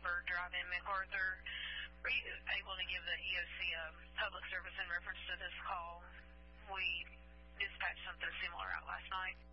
Bird Drive in MacArthur. Were you able to give the EOC public service in reference to this call? We dispatched something similar out last night.